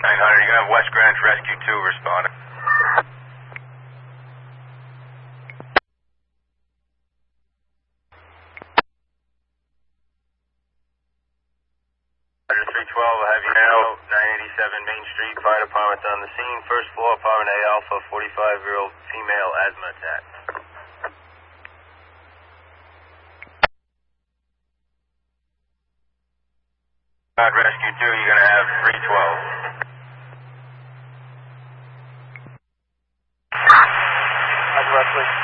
900, you're going to have West Greenwich Rescue 2 responding. Roger 312, I'll have you now, 987 Main Street, fire department's on the scene, first floor, apartment A Alpha, 45-year-old female asthma attack. Rescue 2, you're going to have 312. Roger, Wesley.